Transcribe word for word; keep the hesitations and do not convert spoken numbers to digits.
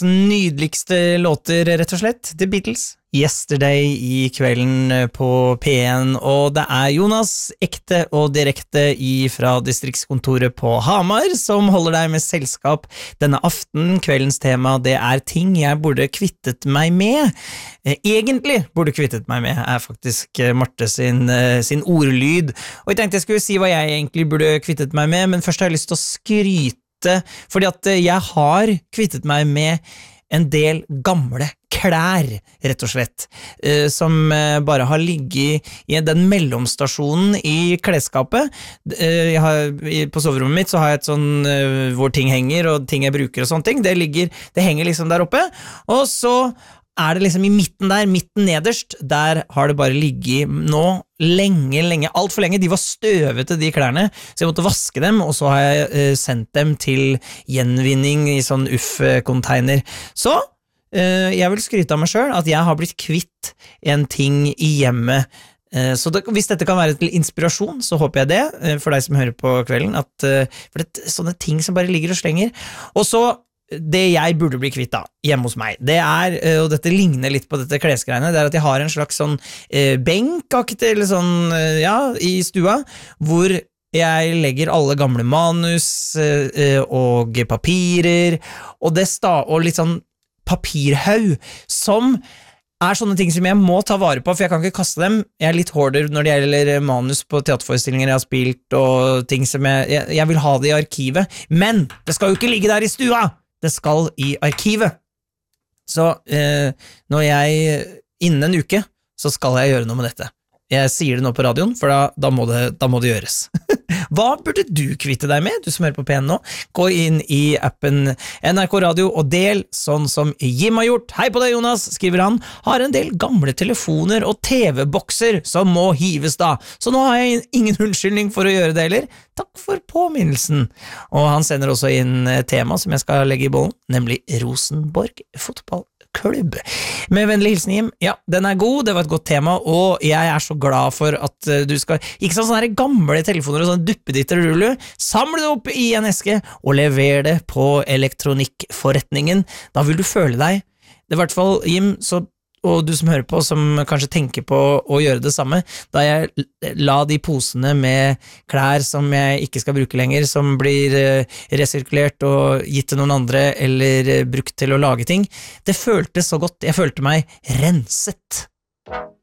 nydeligste låter, rett og slett. The Beatles, Yesterday i kvelden på P en, og det er Jonas, ekte og direkte fra distriktskontoret på Hamar, som holder deg med selskap denne aften. Kveldens tema, det er ting jeg burde kvittet meg med. Egentlig burde kvittet meg med, er faktisk Marte sin, sin ordlyd. Og jeg tenkte jeg skulle si hva jeg egentlig burde kvittet meg med, men først har jeg lyst til å skryte, fordi at jeg har kvittet meg med en del gamle klær, rett og slett, som bare har ligget i den mellomstasjonen i klesskapet. Jeg har, på soverommet mitt så har jeg et sånn hvor ting henger og ting jeg bruker og sånne ting. Det, ligger, det henger liksom der oppe, og så er det liksom i midten der, midten nederst, der har det bare ligget nå lenge, lenge, alt for lenge. De var støvete, de klærne, så jeg måtte vaske dem, og så har jeg uh, sendt dem til gjenvinning i sånn uff-container. Så uh, jeg vil skryte av meg selv at jeg har blitt kvitt en ting i hjemmet. Uh, så det, hvis dette kan være til inspirasjon, så håper jeg det, uh, for deg som hører på kvelden, at uh, for det er sånne ting som bare ligger og slenger. Og så det jeg burde bli kvitt da, hjemme hos meg, det er, og dette ligner litt på dette klesgreiene, det er at jeg har en slags sånn eh, benkaktig, eller sånn, eh, ja, i stua, hvor jeg legger alle gamle manus eh, og papirer, og det sta, og litt sånn papirhaug, som er sånne ting som jeg må ta vare på, for jeg kan ikke kaste dem. Jeg er litt hårdere når det gjelder manus på teaterforestillinger jeg har spilt, og ting som jeg, jeg, jeg vil ha det i arkivet, men det skal jo ikke ligge der i stua! Det skal i arkivet. Så eh, når jeg innen en uke, så skal jeg gjøre noe med dette. Jeg sier det nå på radioen, for da, da, må, det, da må det gjøres. Hva burde du kvitte deg med, du som hører på P en nå? Gå inn i appen N R K Radio og del sånn som Jim har gjort. Hei på deg, Jonas, skriver han. Har en del gamle telefoner og T V-bokser som må hives da. Så nå har jeg ingen unnskyldning for å gjøre det heller. Takk for påminnelsen. Og han sender også inn tema som jeg skal legge i bollen, nemlig Rosenborg fotball. Klubb. Med vennlig hilsen, Jim. Ja, den er god, det var et godt tema, og jeg er så glad for at du skal, ikke sånn sånne gamle telefoner og sånne duppeditter rulle, samle det opp i en eske og levere det på elektronikkforretningen. Da vil du føle deg, det er i hvert fall, Jim, så og du som hører på, som kanskje tenker på å gjøre det samme, da jeg la de posene med klær som jeg ikke skal bruke lenger, som blir resirkulert og gitt til noen andre, eller brukt til å lage ting, det føltes så godt, jeg følte meg renset.